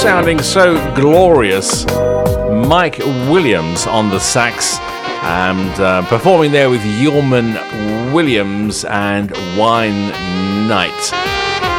sounding so glorious. Mike Williams on the sax, and performing there with Yeoman Williams and Wine Night.